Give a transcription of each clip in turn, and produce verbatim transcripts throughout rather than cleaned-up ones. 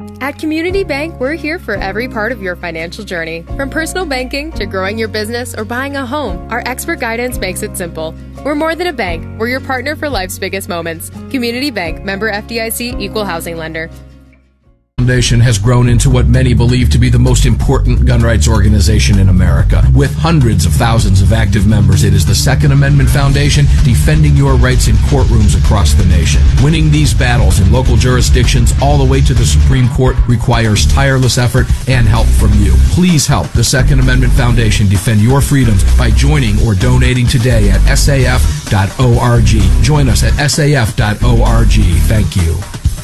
At Community Bank, we're here for every part of your financial journey. From personal banking to growing your business or buying a home, our expert guidance makes it simple. We're more than a bank. We're your partner for life's biggest moments. Community Bank, member F D I C, equal housing lender. Foundation has grown into what many believe to be the most important gun rights organization in America. With hundreds of thousands of active members, it is the Second Amendment Foundation defending your rights in courtrooms across the nation. Winning these battles in local jurisdictions all the way to the Supreme Court requires tireless effort and help from you. Please help the Second Amendment Foundation defend your freedoms by joining or donating today at S A F dot org. Join us at S A F dot org. Thank you.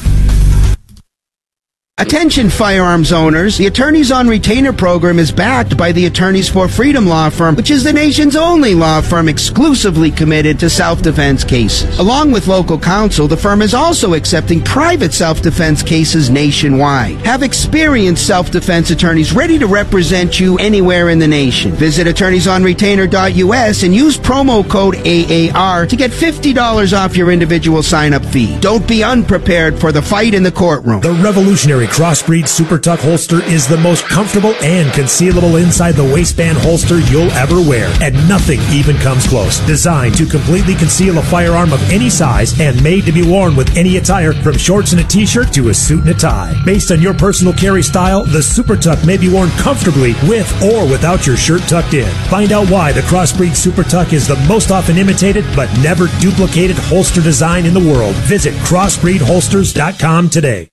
Attention firearms owners, the Attorneys on Retainer program is backed by the Attorneys for Freedom law firm, which is the nation's only law firm exclusively committed to self-defense cases. Along with local counsel, the firm is also accepting private self-defense cases nationwide. Have experienced self-defense attorneys ready to represent you anywhere in the nation. Visit attorneys on retainer dot U S and use promo code A A R to get fifty dollars off your individual sign-up fee. Don't be unprepared for the fight in the courtroom. The revolutionary Crossbreed Super Tuck holster is the most comfortable and concealable inside the waistband holster you'll ever wear, and nothing even comes close. Designed to completely conceal a firearm of any size and made to be worn with any attire, from shorts and a t-shirt to a suit and a tie. Based on your personal carry style, the Super Tuck may be worn comfortably with or without your shirt tucked in. Find out why the Crossbreed Super Tuck is the most often imitated but never duplicated holster design in the world. Visit crossbreed holsters dot com today.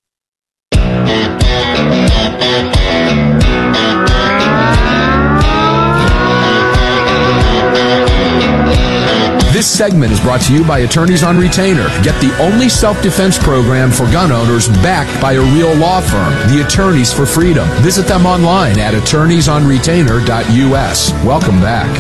This segment is brought to you by Attorneys on Retainer. Get the only self-defense program for gun owners backed by a real law firm, the Attorneys for Freedom. Visit them online at attorneys on retainer dot U S. Welcome back.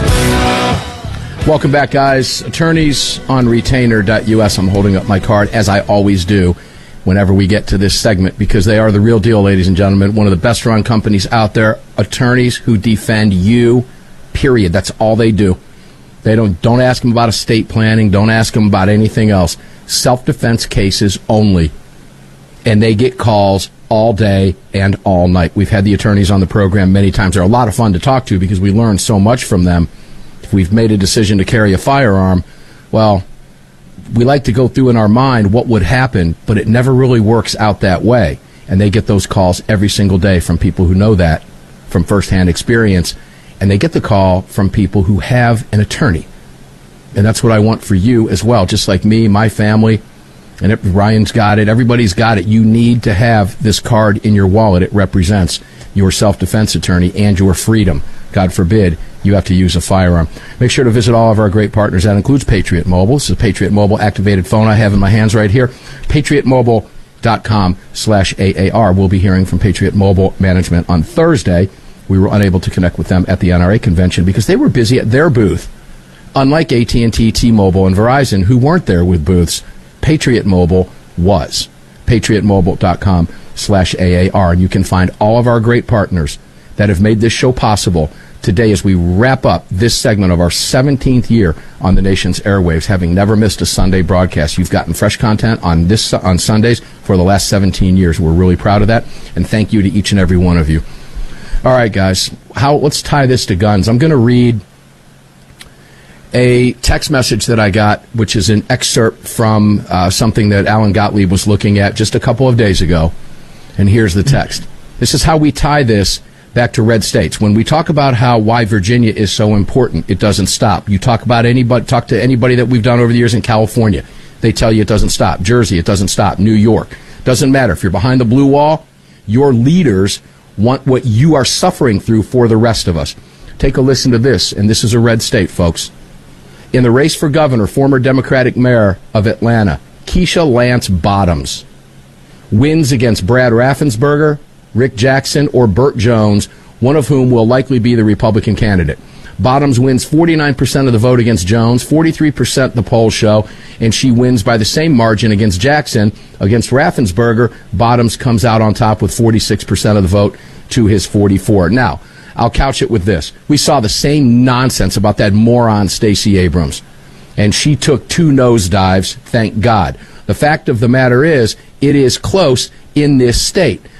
Welcome back, guys. attorneys on retainer dot U S. I'm holding up my card, as I always do whenever we get to this segment, because they are the real deal, ladies and gentlemen. One of the best-run companies out there. Attorneys who defend you, period. That's all they do. They don't don't ask them about estate planning. Don't ask them about anything else. Self-defense cases only. And they get calls all day and all night. We've had the attorneys on the program many times. They're a lot of fun to talk to because we learn so much from them. If we've made a decision to carry a firearm, well, we like to go through in our mind what would happen, but it never really works out that way. And they get those calls every single day from people who know that from firsthand experience. And they get the call from people who have an attorney. And that's what I want for you as well. Just like me, my family, and it, Ryan's got it. Everybody's got it. You need to have this card in your wallet. It represents your self-defense attorney and your freedom. God forbid you have to use a firearm. Make sure to visit all of our great partners. That includes Patriot Mobile. This is a Patriot Mobile activated phone I have in my hands right here. patriot mobile dot com slash A A R. We'll be hearing from Patriot Mobile Management on Thursday. We were unable to connect with them at the N R A convention because they were busy at their booth. Unlike A T and T, T-Mobile, and Verizon, who weren't there with booths, Patriot Mobile was. patriot mobile dot com slash A A R. And you can find all of our great partners that have made this show possible today as we wrap up this segment of our seventeenth year on the nation's airwaves, having never missed a Sunday broadcast. You've gotten fresh content on this on Sundays for the last seventeen years. We're really proud of that, and thank you to each and every one of you. All right, guys, how let's tie this to guns. I'm going to read a text message that I got, which is an excerpt from uh, something that Alan Gottlieb was looking at just a couple of days ago, and here's the text. This is how we tie this back to red states. When we talk about how why Virginia is so important, it doesn't stop. You talk about anybody, talk to anybody that we've done over the years in California, they tell you it doesn't stop. Jersey, it doesn't stop. New York, doesn't matter. If you're behind the blue wall, your leaders want what you are suffering through for the rest of us. Take a listen to this, and this is a red state, folks. In the race for governor, former Democratic mayor of Atlanta, Keisha Lance Bottoms, wins against Brad Raffensperger, Rick Jackson, or Burt Jones, one of whom will likely be the Republican candidate. Bottoms wins forty-nine percent of the vote against Jones, forty-three percent the polls show, and she wins by the same margin against Jackson. Against Raffensperger, Bottoms comes out on top with forty-six percent of the vote to his forty-four. Now, I'll couch it with this. We saw the same nonsense about that moron Stacey Abrams, and she took two nosedives, thank God. The fact of the matter is, it is close in this state.